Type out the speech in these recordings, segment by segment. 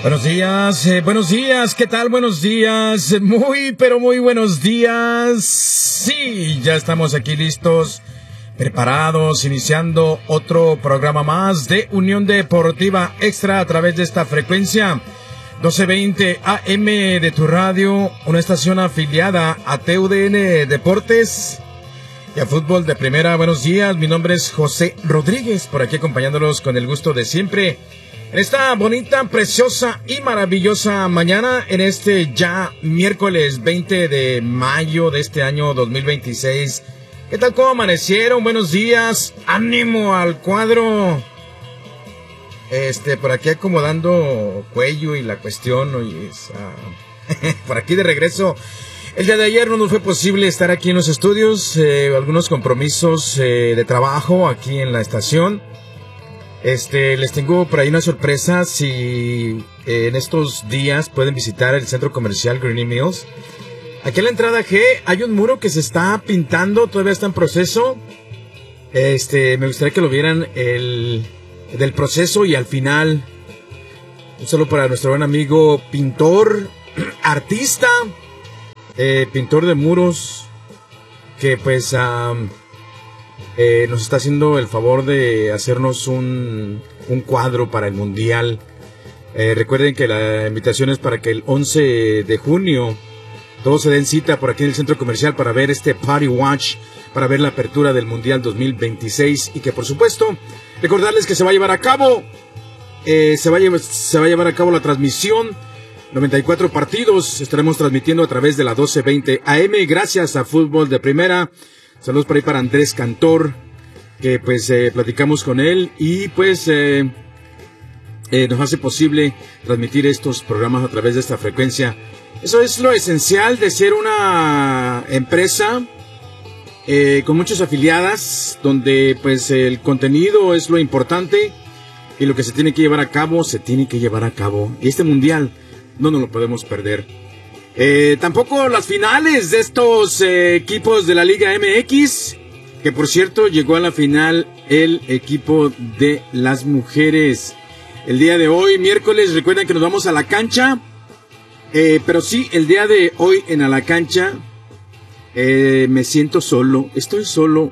Buenos días, ¿qué tal? Buenos días, pero muy buenos días. Sí, ya estamos aquí listos, preparados, iniciando otro programa más de Unión Deportiva Extra a través de esta frecuencia 1220 AM de tu radio, una estación afiliada a TUDN Deportes y a Fútbol de Primera. Buenos días, mi nombre es José Rodríguez, por aquí acompañándolos con el gusto de siempre. En esta bonita, preciosa y maravillosa mañana, en este ya miércoles 20 de mayo de este año 2026. ¿Qué tal? ¿Cómo amanecieron? Buenos días. ¡Ánimo al cuadro! Por aquí acomodando cuello y la cuestión. Oye, por aquí de regreso. El día de ayer no nos fue posible estar aquí en los estudios. Algunos compromisos de trabajo aquí en la estación. Les tengo por ahí una sorpresa. Si en estos días pueden visitar el centro comercial Greeny Mills, aquí en la entrada G hay un muro que se está pintando, todavía está en proceso. Me gustaría que lo vieran del proceso y al final. Un saludo para nuestro buen amigo pintor, artista, pintor de muros, que pues nos está haciendo el favor de hacernos un cuadro para el Mundial. Recuerden que la invitación es para que el 11 de junio todos se den cita por aquí en el centro comercial para ver este Party Watch, para ver la apertura del Mundial 2026 y que por supuesto recordarles que se va a llevar a cabo se va a llevar a cabo la transmisión. 94 partidos estaremos transmitiendo a través de la 1220 AM gracias a Fútbol de Primera. Saludos por ahí para Andrés Cantor, que pues platicamos con él y pues nos hace posible transmitir estos programas a través de esta frecuencia. Eso es lo esencial de ser una empresa con muchas afiliadas, donde pues el contenido es lo importante y lo que se tiene que llevar a cabo, se tiene que llevar a cabo. Y este mundial no nos lo podemos perder. Tampoco las finales de estos equipos de la Liga MX, que por cierto llegó a la final el equipo de las mujeres. El día de hoy, miércoles, recuerden que nos vamos a la cancha, pero sí, el día de hoy en a la cancha me siento solo, estoy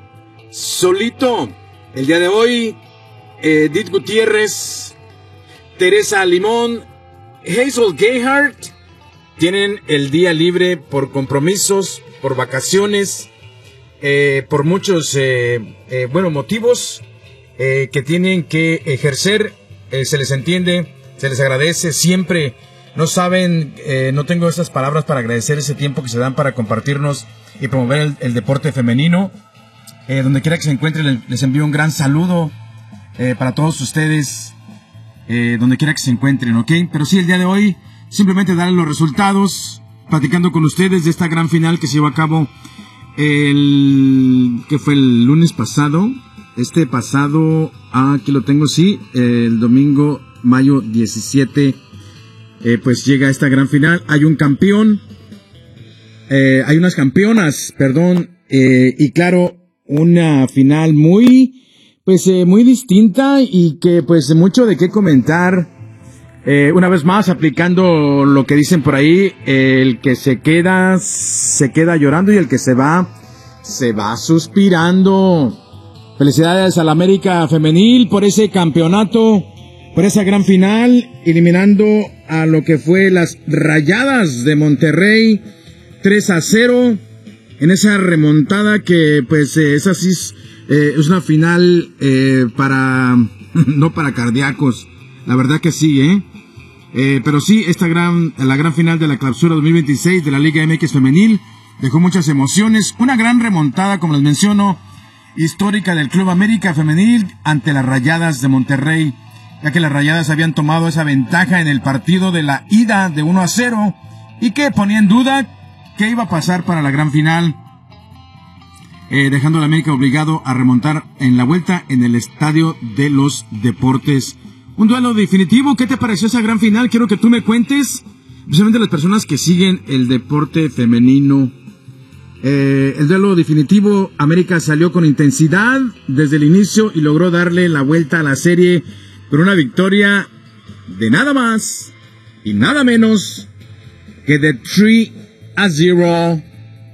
solito. El día de hoy, Edith Gutiérrez, Teresa Limón, Hazel Gayhart tienen el día libre por compromisos, por vacaciones, por muchos motivos que tienen que ejercer. Se les entiende, se les agradece siempre. No saben, no tengo esas palabras para agradecer ese tiempo que se dan para compartirnos y promover el deporte femenino. Donde quiera que se encuentren, les envío un gran saludo para todos ustedes, donde quiera que se encuentren, ¿ok? Pero sí, el día de hoy simplemente darles los resultados, platicando con ustedes de esta gran final que se llevó a cabo que fue el lunes pasado. Aquí lo tengo, sí, el domingo, mayo 17, pues llega esta gran final. Hay un campeón, hay unas campeonas, y claro, una final muy distinta y que pues mucho de qué comentar. Una vez más, aplicando lo que dicen por ahí, el que se queda llorando y el que se va suspirando. Felicidades al América Femenil por ese campeonato, por esa gran final, eliminando a lo que fue las Rayadas de Monterrey 3-0 en esa remontada que pues es así, es una final no para cardíacos, la verdad que sí, pero sí, la gran final de la clausura 2026 de la Liga MX Femenil dejó muchas emociones, una gran remontada, como les menciono, histórica del Club América Femenil ante las Rayadas de Monterrey, ya que las Rayadas habían tomado esa ventaja en el partido de la ida de 1-0 y que ponía en duda qué iba a pasar para la gran final, dejando a la América obligado a remontar en la vuelta en el Estadio de los Deportes. Un duelo definitivo. ¿Qué te pareció esa gran final? Quiero que tú me cuentes, especialmente las personas que siguen el deporte femenino. El duelo definitivo, América salió con intensidad desde el inicio y logró darle la vuelta a la serie con una victoria de nada más y nada menos que de 3-0.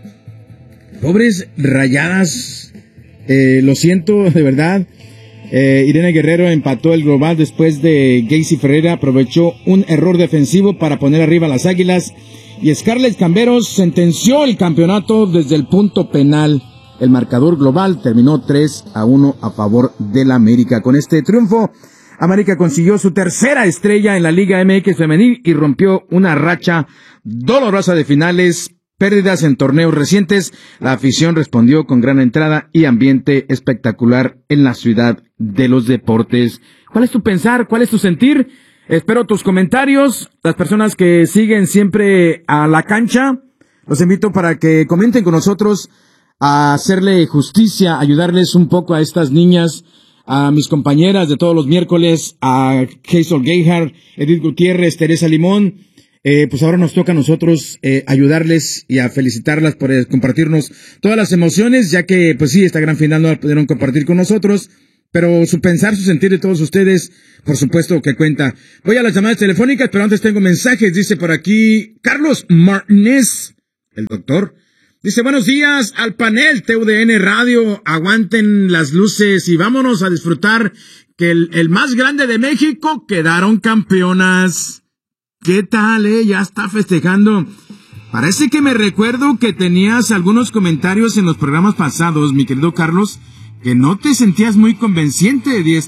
Pobres Rayadas, lo siento, de verdad. Irene Guerrero empató el global después de Geisy Ferreira aprovechó un error defensivo para poner arriba a las Águilas y Scarlett Camberos sentenció el campeonato desde el punto penal. El marcador global terminó 3-1 a favor del América. Con este triunfo, América consiguió su tercera estrella en la Liga MX femenil y rompió una racha dolorosa de finales, pérdidas en torneos recientes. La afición respondió con gran entrada y ambiente espectacular en la ciudad de los deportes. ¿Cuál es tu pensar? ¿Cuál es tu sentir? Espero tus comentarios. Las personas que siguen siempre a la cancha, los invito para que comenten con nosotros, a hacerle justicia, ayudarles un poco a estas niñas, a mis compañeras de todos los miércoles, a Hazel Gayhart, Edith Gutiérrez, Teresa Limón. Pues ahora nos toca a nosotros ayudarles y a felicitarlas por compartirnos todas las emociones, ya que pues sí, esta gran final no la pudieron compartir con nosotros, pero su pensar, su sentir de todos ustedes, por supuesto que cuenta. Voy a las llamadas telefónicas, pero antes tengo mensajes. Dice por aquí Carlos Martínez, el doctor. Dice, buenos días al panel TUDN Radio, aguanten las luces y vámonos a disfrutar que el más grande de México quedaron campeonas. ¿Qué tal, Ya está festejando. Parece que me recuerdo que tenías algunos comentarios en los programas pasados, mi querido Carlos, que no te sentías muy convenciente de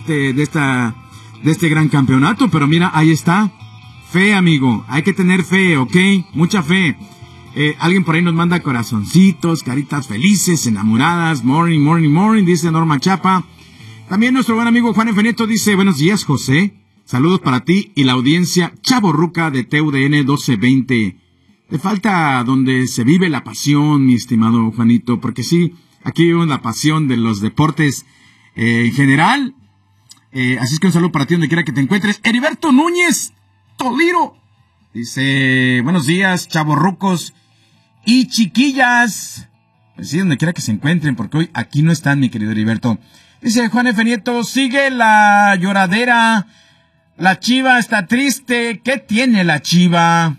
este gran campeonato, pero mira, ahí está. Fe, amigo, hay que tener fe, ¿ok? Mucha fe. Alguien por ahí nos manda corazoncitos, caritas felices, enamoradas, morning, morning, morning, dice Norma Chapa. También nuestro buen amigo Juan Enfeneto dice, buenos días, José. Saludos para ti y la audiencia chavorruca de TUDN 1220. Le falta donde se vive la pasión, mi estimado Juanito, porque sí, aquí vivimos la pasión de los deportes en general. Así es que un saludo para ti donde quiera que te encuentres. Heriberto Núñez Toliro dice, buenos días, chavorrucos y chiquillas. Pues sí, donde quiera que se encuentren, porque hoy aquí no están, mi querido Heriberto. Dice Juan F. Nieto, sigue la lloradera. La Chiva está triste. ¿Qué tiene la Chiva?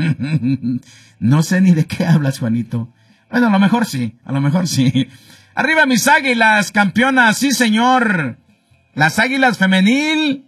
No sé ni de qué hablas, Juanito. Bueno, a lo mejor sí. Arriba mis Águilas, campeonas, sí señor. Las Águilas femenil.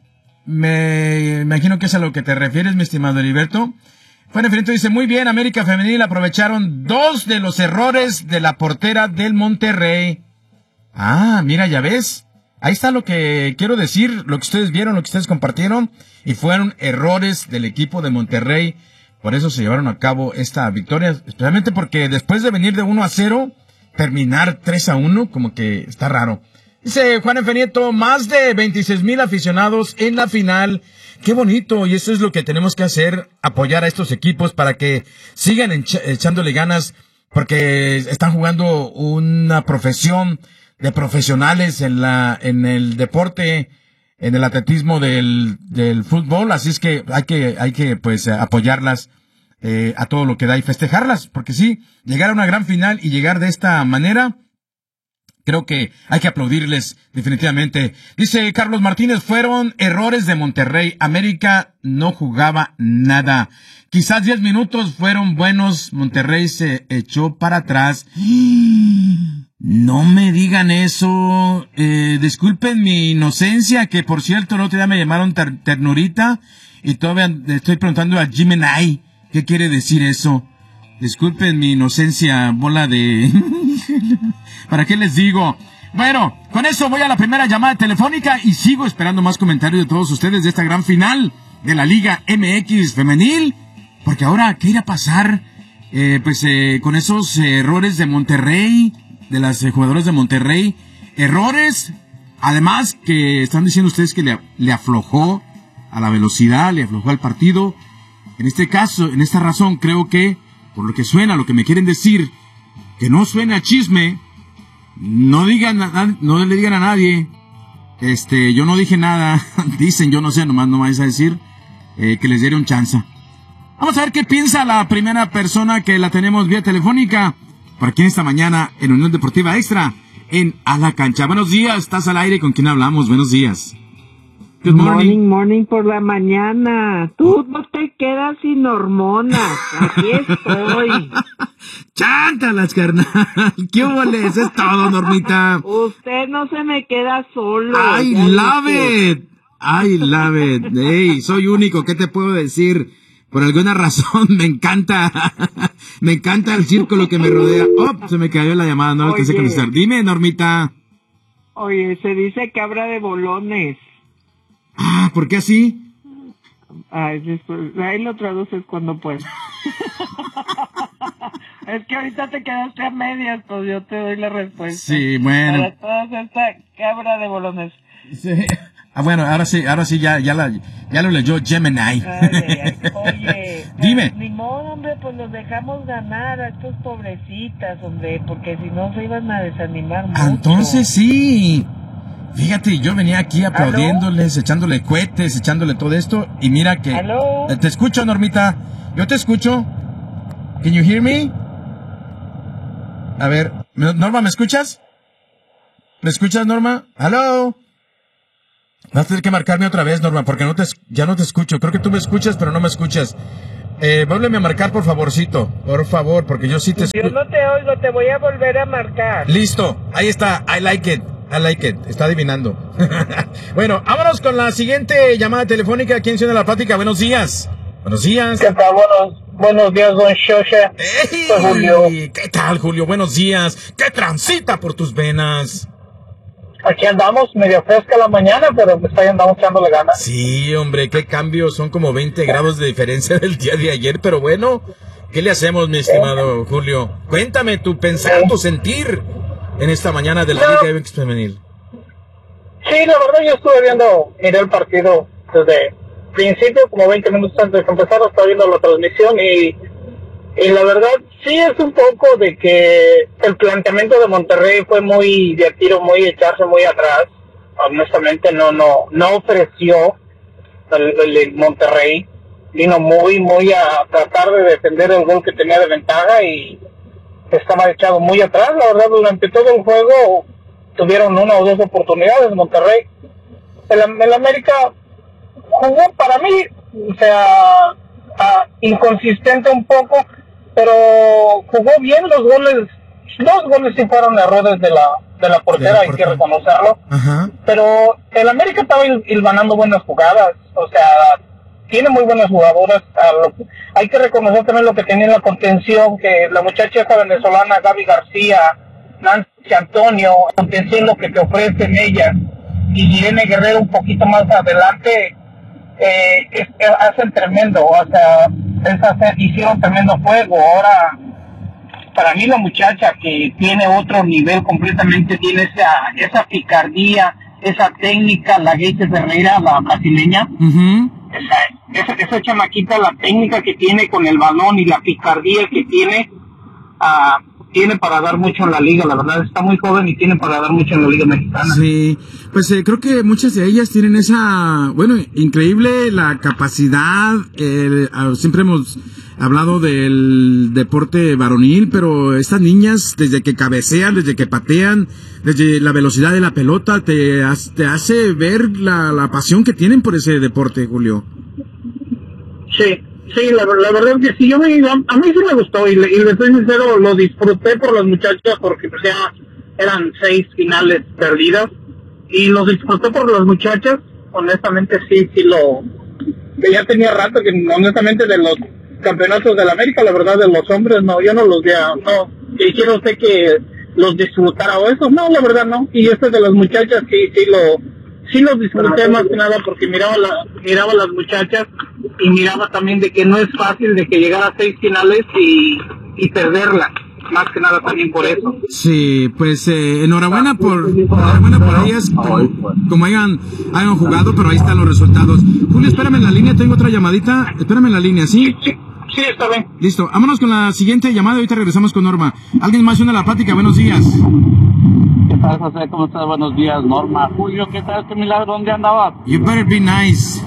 Me imagino que es a lo que te refieres, mi estimado Heriberto. Juan F. dice, muy bien, América femenil aprovecharon 2 de los errores de la portera del Monterrey. Ah, mira, ya ves. Ahí está lo que quiero decir, lo que ustedes vieron, lo que ustedes compartieron, y fueron errores del equipo de Monterrey. Por eso se llevaron a cabo esta victoria, especialmente porque después de venir de 1-0, terminar 3-1, como que está raro. Dice Juan F. Nieto, más de 26,000 aficionados en la final. Qué bonito, y eso es lo que tenemos que hacer, apoyar a estos equipos para que sigan echándole ganas, porque están jugando una profesión de profesionales en el deporte, en el atletismo del fútbol, así es que hay que pues apoyarlas a todo lo que da y festejarlas, porque sí, llegar a una gran final y llegar de esta manera, creo que hay que aplaudirles definitivamente. Dice Carlos Martínez, fueron errores de Monterrey, América no jugaba nada. Quizás 10 minutos fueron buenos, Monterrey se echó para atrás. No me digan eso, disculpen mi inocencia, que por cierto el otro día me llamaron ternurita y todavía estoy preguntando a Jimenai, ¿qué quiere decir eso? Disculpen mi inocencia, bola de... ¿Para qué les digo? Bueno, con eso voy a la primera llamada telefónica y sigo esperando más comentarios de todos ustedes de esta gran final de la Liga MX femenil, porque ahora, ¿qué irá a pasar? Con esos errores de Monterrey, de las jugadoras de Monterrey, errores, además que están diciendo ustedes que le aflojó a la velocidad, le aflojó al partido. En este caso, en esta razón, creo que, por lo que suena, lo que me quieren decir, que no suene a chisme, no le digan a nadie, yo no dije nada, dicen, yo no sé, nomás no vais a decir, que les dieron chance. Vamos a ver qué piensa la primera persona que la tenemos vía telefónica, por aquí en esta mañana, en Unión Deportiva Extra, en A la Cancha. Buenos días, estás al aire, ¿con quién hablamos? Buenos días. Good morning. Morning por la mañana. Tú no te quedas sin hormonas. Aquí estoy. Chántalas, carnal. ¿Qué huele? Eso es todo, Normita. Usted no se me queda solo. I love it. I love it. Hey, soy único. ¿Qué te puedo decir? Por alguna razón me encanta. Me encanta el círculo que me rodea. Oh, se me cayó la llamada. No lo quise contestar. Dime, Normita. Oye, se dice cabra de bolones. Ah, ¿por qué así? Ahí lo traduces cuando puedas. Es que ahorita te quedaste a medias, pues yo te doy la respuesta. Sí, bueno. Para todas esta cabra de bolones. Sí. Ah, bueno, ahora sí, ya lo leyó Gemini. Oye, dime. Ni modo, hombre, pues los dejamos ganar a estos pobrecitas, hombre, porque si no se iban a desanimar mucho. Entonces sí. Fíjate, yo venía aquí aplaudiéndoles, echándole cohetes, echándole todo esto, y mira que... ¿Aló? Te escucho, Normita. Yo te escucho. Can you hear me? A ver, Norma, ¿me escuchas? ¿Me escuchas, Norma? ¿Aló? Vas a tener que marcarme otra vez, Norma, porque ya no te escucho. Creo que tú me escuchas, pero no me escuchas. Vuélveme a marcar, por favorcito. Por favor, porque yo sí te escucho. Yo no te oigo, te voy a volver a marcar. Listo, ahí está. I like it. Está adivinando. Bueno, vámonos con la siguiente llamada telefónica. ¿Quién suena la plática? Buenos días. Buenos días. ¿Qué tal? Buenos días, don Shosha. Soy Julio. ¿Qué tal, Julio? Buenos días. ¿Qué transita por tus venas? Aquí andamos, medio fresca la mañana, pero pues ahí andamos echándole ganas. Sí, hombre, qué cambio. Son como 20 grados de diferencia del día de ayer, pero bueno, ¿qué le hacemos, mi estimado Julio? Cuéntame tu pensar, tu sentir en esta mañana de la Liga MX Femenil. Sí, la verdad yo miré el partido desde principio, como 20 minutos antes de empezar, estaba viendo la transmisión y la verdad sí es un poco de que el planteamiento de Monterrey fue muy de tiro, muy echarse muy atrás. Honestamente no ofreció el Monterrey, vino muy a tratar de defender el gol que tenía de ventaja y estaba echado muy atrás. La verdad, durante todo el juego tuvieron una o dos oportunidades Monterrey. El América jugó para mí, o sea, inconsistente un poco, pero jugó bien. Dos goles sí fueron errores de la portera, hay que reconocerlo. Ajá. Pero el América estaba hilvanando buenas jugadas, o sea, tiene muy buenas jugadoras. Hay que reconocer también lo que tenía en la contención, que la muchacha esta venezolana, Gaby García, Nancy Antonio, contención, lo que te ofrecen ellas, y Irene Guerrero un poquito más adelante, hacen tremendo, o sea, hicieron tremendo juego. Ahora, para mí la muchacha que tiene otro nivel completamente, tiene esa picardía, esa técnica, la Geise Ferreira, la brasileña. Uh-huh. Esa chamaquita, la técnica que tiene con el balón y la picardía que tiene para dar mucho en la liga. La verdad, está muy joven y tiene para dar mucho en la liga mexicana. Sí, pues creo que muchas de ellas tienen increíble la capacidad. Siempre hemos hablado del deporte varonil, pero estas niñas, desde que cabecean, desde que patean, desde la velocidad de la pelota, te hace ver la pasión que tienen por ese deporte, Julio. Sí, la verdad es que sí, a mí sí me gustó y le soy sincero, lo disfruté por las muchachas porque pues ya eran 6 finales perdidas y los disfruté por las muchachas. Honestamente sí ya tenía rato que honestamente de los campeonatos de la América, la verdad de los hombres yo no los veía, que quiero usted que los disfrutara o eso, no, la verdad no, y de las muchachas sí los disfruté más que nada porque miraba a las muchachas y miraba también de que no es fácil de que llegar a 6 finales y perderla, más que nada también por eso. Sí, pues enhorabuena por ellas, como hayan jugado, pero ahí están los resultados. Julio, espérame en la línea, tengo otra llamadita, espérame en la línea, ¿sí? Sí, está bien. Listo, vámonos con la siguiente llamada y ahorita regresamos con Norma. ¿Alguien más une la plática? Buenos días. ¿Qué tal, José? ¿Cómo estás? Buenos días, Norma. Julio, ¿qué tal? ¿Qué milagro? ¿Dónde andabas? You better be nice.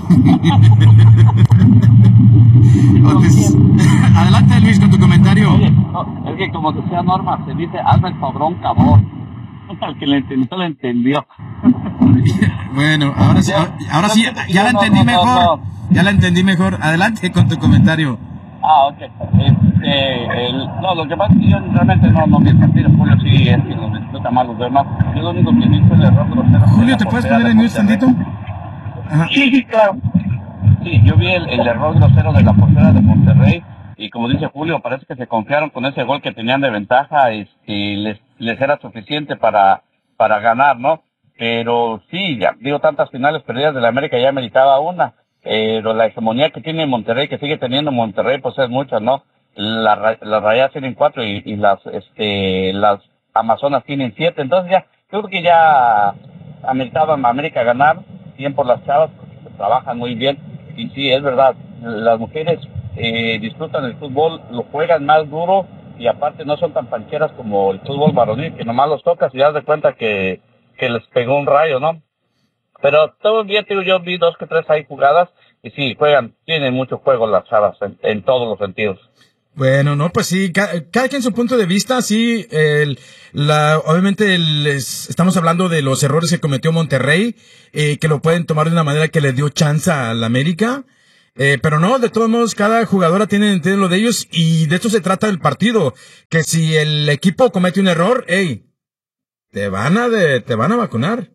Adelante, Luis, con tu comentario. Oye, es que como decía Norma, se dice, hazme el fabrón, cabrón. Al que le entendió, le entendió. Bueno, ahora sí, ya la entendí mejor. Ya la entendí mejor. Adelante con tu comentario. Ok. No, lo que pasa es que yo realmente no vi el partido. Julio sí es que lo disfruta más los demás. Yo lo único que vi fue el error grosero. Julio, ¿te puedes poner en mute tantito? Ajá. Sí, claro. Sí, yo vi el error grosero de la portera de Monterrey. Y como dice Julio, parece que se confiaron con ese gol que tenían de ventaja y les era suficiente para ganar, ¿no? Pero sí, ya digo, tantas finales perdidas de la América ya meritaba una. Pero la hegemonía que tiene Monterrey, que sigue teniendo Monterrey, pues es mucha, ¿no? Las Rayadas tienen 4 y las Amazonas tienen 7. Entonces ya, yo creo que ya ameritaba América ganar, bien por las chavas, porque trabajan muy bien. Y sí, es verdad, las mujeres disfrutan el fútbol, lo juegan más duro y aparte no son tan pancheras como el fútbol varonil, que nomás los tocas y das de cuenta que les pegó un rayo, ¿no? Pero todo el día, yo vi 2 que 3 ahí jugadas y sí, tienen mucho juego las chavas en todos los sentidos. Bueno, no, pues sí, cada quien su punto de vista, sí, obviamente estamos hablando de los errores que cometió Monterrey, que lo pueden tomar de una manera que le dio chance a la América, pero no, de todos modos, cada jugadora tiene lo de ellos y de esto se trata el partido, que si el equipo comete un error, te van a vacunar.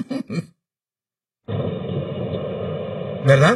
¿Verdad?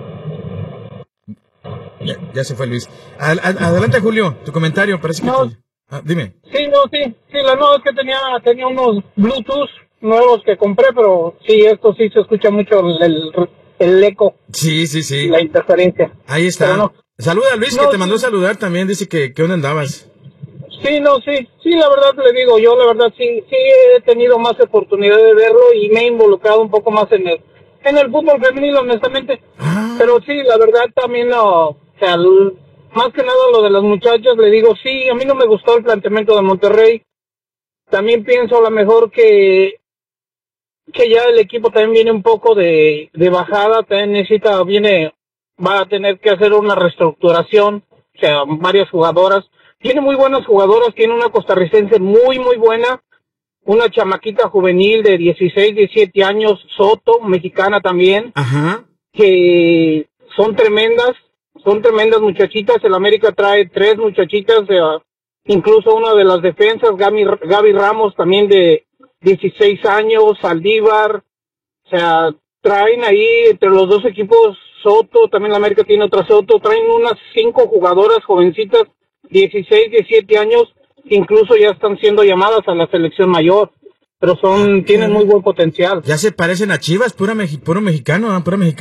Ya se fue Luis. Adelante, Julio, tu comentario, parece que... No, dime. Sí, la nueva es que tenía unos Bluetooth nuevos que compré, pero sí, esto sí se escucha mucho el eco. Sí. La interferencia. Ahí está. No. Saluda a Luis, que te mandó saludar también, dice que ¿dónde andabas? Sí, la verdad le digo, yo la verdad sí he tenido más oportunidad de verlo y me he involucrado un poco más en el fútbol femenino, honestamente. Pero sí, la verdad también, más que nada lo de las muchachas, le digo, sí, a mí no me gustó el planteamiento de Monterrey. También pienso a lo mejor que ya el equipo también viene un poco de bajada, también va a tener que hacer una reestructuración, varias jugadoras. Tiene muy buenas jugadoras, tiene una costarricense muy, muy buena, una chamaquita juvenil de 16, 17 años, Soto, mexicana también, que son tremendas muchachitas. El América trae 3 muchachitas, incluso una de las defensas, Gaby Ramos, también de 16 años, Saldívar, traen ahí entre los dos equipos, Soto, también la América tiene otra Soto, traen unas 5 jugadoras jovencitas, 16, 17 años, incluso ya están siendo llamadas a la selección mayor, pero tienen muy buen potencial. Ya se parecen a Chivas, pura mexicana,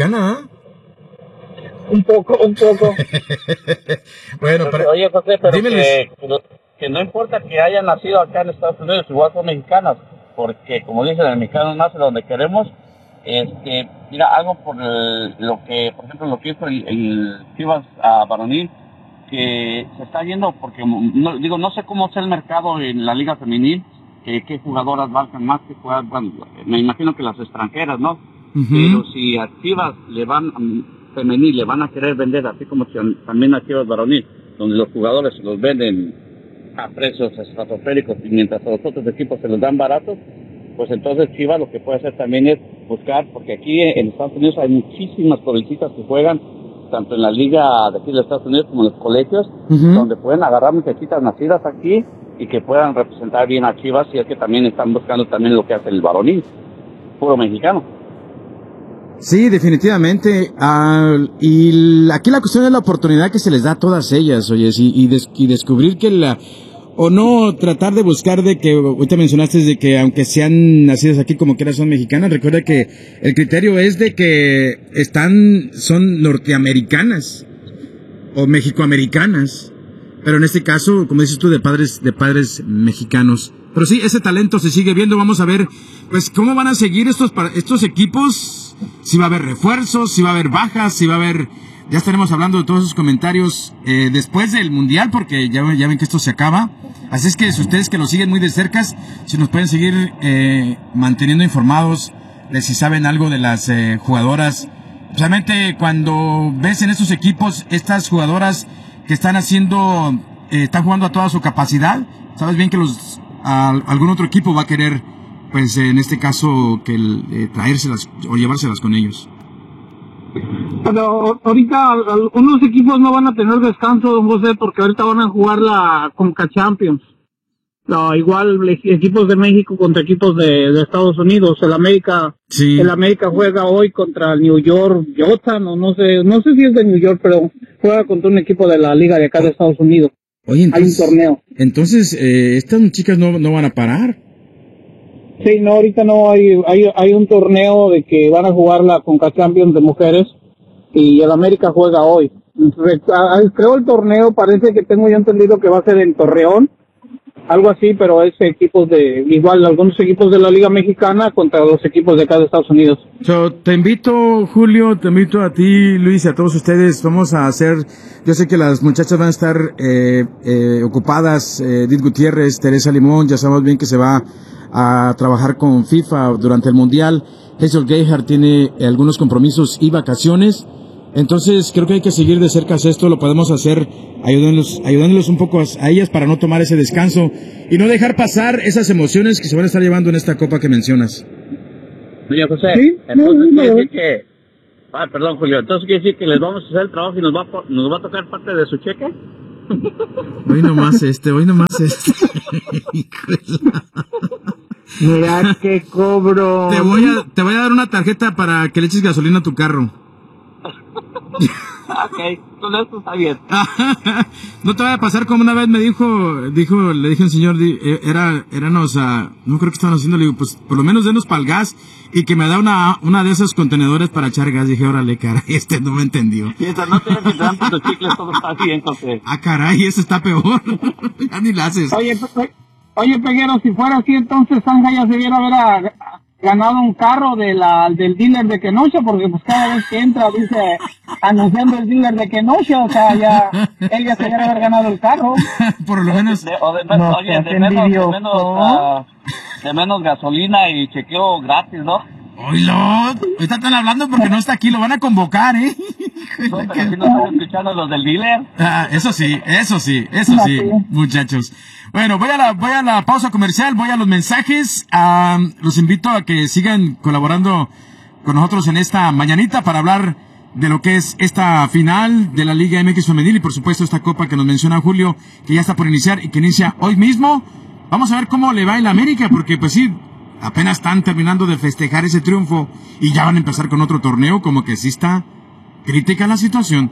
Un poco. Bueno, oye, José, pero que no importa que hayan nacido acá en Estados Unidos, igual son mexicanas, porque como dicen, el mexicano nace donde queremos. Mira, algo por ejemplo, lo que hizo el Chivas varonil, que se está yendo, porque no sé cómo es el mercado en la liga femenil, qué jugadoras valgan más que jugar, bueno, me imagino que las extranjeras, ¿no? Pero si a Chivas femenil le van a querer vender, así como también a Chivas varonil, donde los jugadores se los venden a precios estratosféricos y mientras a los otros equipos se los dan baratos, pues entonces Chivas lo que puede hacer también es buscar, porque aquí en Estados Unidos hay muchísimas jovencitas que juegan tanto en la liga de aquí de Estados Unidos como en los colegios, donde pueden agarrar muchachitas nacidas aquí y que puedan representar bien a Chivas, y es que también están buscando también lo que hace el varonil, puro mexicano. Sí, definitivamente. Y aquí la cuestión es la oportunidad que se les da a todas ellas, oye, y descubrir que o no tratar de buscar de que, ahorita mencionaste de que aunque sean nacidas aquí como quiera son mexicanas, recuerda que el criterio es de que son norteamericanas o mexicoamericanas, pero en este caso, como dices tú, de padres mexicanos. Pero sí, ese talento se sigue viendo. Vamos a ver, pues, cómo van a seguir estos equipos, si va a haber refuerzos, si va a haber bajas, si va a haber... Ya estaremos hablando de todos esos comentarios después del Mundial, porque ya ven que esto se acaba. Así es que si ustedes que lo siguen muy de cerca, si nos pueden seguir manteniendo informados de si saben algo de las jugadoras. Realmente cuando ves en estos equipos estas jugadoras que están jugando a toda su capacidad, sabes bien que algún otro equipo va a querer pues en este caso, que traérselas o llevárselas con ellos. Pero ahorita algunos equipos no van a tener descanso, don José, porque ahorita van a jugar la Conca Champions. Igual equipos de México contra equipos de Estados Unidos. El América juega hoy contra el New York Jotan, o no sé si es de New York, pero juega contra un equipo de la liga de acá de Estados Unidos. Oye, entonces, hay un torneo. Entonces, estas chicas no van a parar. Sí, no, ahorita no hay un torneo de que van a jugar la Conca Champions de mujeres y el América juega hoy. Creo el torneo, parece que tengo yo entendido que va a ser en Torreón, algo así, pero es algunos equipos de la Liga Mexicana contra los equipos de acá de Estados Unidos. Te invito, Julio, te invito a ti, Luis, y a todos ustedes. Vamos a hacer, yo sé que las muchachas van a estar ocupadas, Edith Gutiérrez, Teresa Limón, ya sabemos bien que se va a trabajar con FIFA durante el Mundial. Hazel Gayhart tiene algunos compromisos y vacaciones. Entonces, creo que hay que seguir de cerca esto, lo podemos hacer ayudándolos un poco a ellas para no tomar ese descanso y no dejar pasar esas emociones que se van a estar llevando en esta copa que mencionas. Oye, José, ¿sí? Entonces quiere decir que... perdón, Julio, entonces quiere decir que les vamos a hacer el trabajo y nos va a tocar parte de su cheque. Hoy nomás este. Mira qué cobro. Te voy a dar una tarjeta para que le eches gasolina a tu carro. Ok, con esto está bien. No te vaya a pasar como una vez le dije al señor, no creo que estaban haciendo, le digo, pues por lo menos denos para el gas y que me da una de esos contenedores para echar gas. Dije, órale, caray, no me entendió. Mientras no tienes que te dan tus chicles, todo está bien, José. Caray, eso está peor. Ya ni la haces. Oye, Peguero, si fuera así, entonces Zanja ya se debiera haber ganado un carro del dealer de Kenosha, porque pues cada vez que entra dice anunciando el dealer de Kenosha, o sea, él ya se debiera haber ganado el carro. Por lo menos. De menos gasolina y chequeo gratis, ¿no? Oilo, ahorita están hablando porque no está aquí, lo van a convocar, ¿eh? No, pero aquí no están escuchando los del dealer. Eso sí, muchachos. Bueno, voy a la pausa comercial, voy a los mensajes. Los invito a que sigan colaborando con nosotros en esta mañanita para hablar de lo que es esta final de la Liga MX Femenil y por supuesto esta copa que nos menciona Julio, que ya está por iniciar y que inicia hoy mismo. Vamos a ver cómo le va en la América, porque pues sí, apenas están terminando de festejar ese triunfo y ya van a empezar con otro torneo, como que sí está crítica la situación.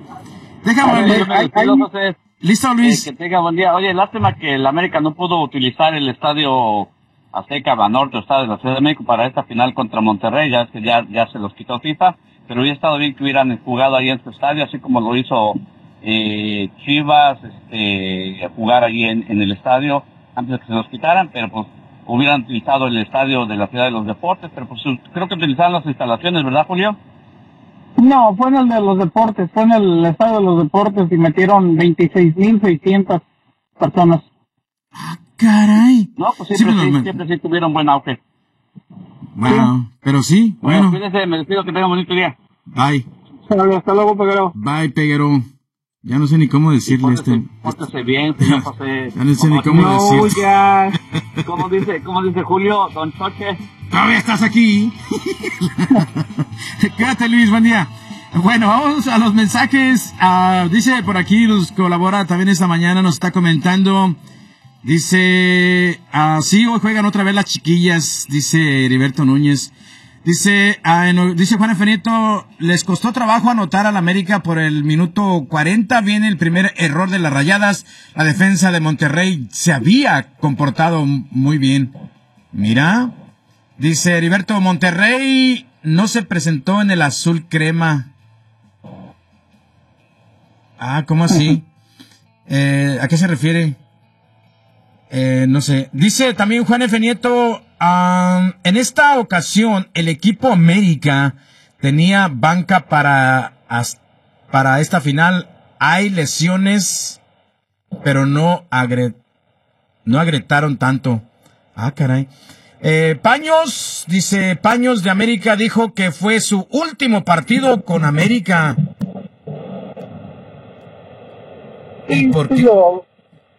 Listo, Luis. Que tenga buen día. Oye, lástima que el América no pudo utilizar el estadio Azteca Banorte, estadio de la Ciudad de México, para esta final contra Monterrey. Ya es que ya se los quitó FIFA, pero hubiera estado bien que hubieran jugado ahí en su estadio, así como lo hizo Chivas, jugar ahí en el estadio antes de que se los quitaran, pero pues hubieran utilizado el estadio de la Ciudad de los Deportes, pero pues creo que utilizaron las instalaciones, ¿verdad, Julio? No, fue en el de los deportes, fue en el estadio de los deportes y metieron 26,600 personas. Caray. No, pues siempre sí tuvieron buen auge. Bueno, pero sí, bueno. Cuídense, me despido, que tengan un bonito día. Bye. Hasta luego, Peguero. Bye, Peguero. Ya no sé ni cómo decirle Pórtese bien, señor José. Ya no sé ni cómo decirle. Ya. ¿Cómo dice Julio, don Choche? Todavía estás aquí. Quédate, Luis, buen día. Bueno, vamos a los mensajes. Dice por aquí, nos colabora también esta mañana, nos está comentando. Dice, sí, hoy juegan otra vez las chiquillas, dice Heriberto Núñez. Dice Juan F. Nieto, les costó trabajo anotar al América por el minuto 40. Viene el primer error de las Rayadas. La defensa de Monterrey se había comportado muy bien. Mira, dice Heriberto, Monterrey no se presentó en el azul crema. ¿Cómo así? ¿A qué se refiere? No sé. Dice también Juan F. Nieto, en esta ocasión el equipo América tenía banca para esta final. Hay lesiones, pero no agrietaron tanto. Caray. Paños, dice Paños de América, dijo que fue su último partido con América. ¿Y por qué?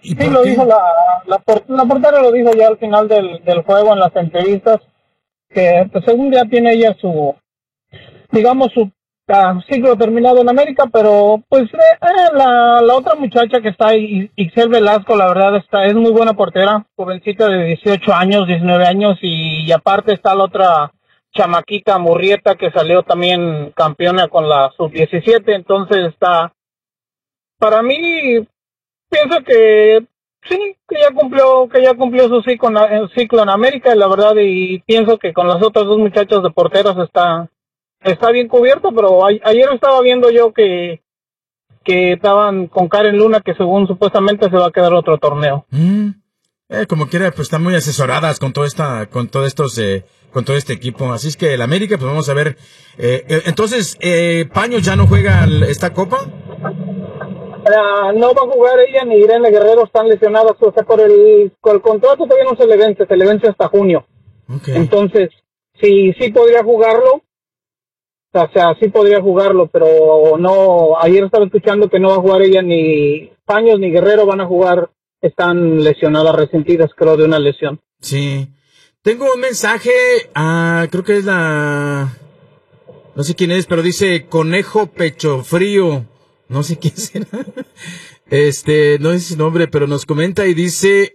¿Y Sí, lo qué? dijo la portera, lo dijo ya al final del juego en las entrevistas, que pues, según ya tiene ella su, digamos, su ciclo terminado en América, pero pues la otra muchacha que está ahí, Ixel Velasco, la verdad es muy buena portera, jovencita de 18 años, 19 años, y aparte está la otra chamaquita Murrieta que salió también campeona con la sub-17, entonces para mí, pienso que sí, que ya cumplió su ciclo en América, y la verdad, y pienso que con las otras dos muchachas de porteras está bien cubierto, pero ayer estaba viendo yo que estaban con Karen Luna, que según supuestamente se va a quedar otro torneo. Como quiera, pues están muy asesoradas con todo con todo este equipo. Así es que el América, pues vamos a ver. Entonces, Paños ya no juega esta copa. No va a jugar ella ni Irene Guerrero, están lesionadas, o sea, por el contrato todavía no se le vence hasta junio. Okay. Entonces, sí podría jugarlo. O sea, sí podría jugarlo, pero no, ayer estaba escuchando que no va a jugar ella, ni Paños ni Guerrero van a jugar, están lesionadas, resentidas, creo, de una lesión. Sí. Tengo un mensaje, creo que es no sé quién es, pero dice Conejo Pecho Frío. No sé quién será. No es su nombre, pero nos comenta y dice,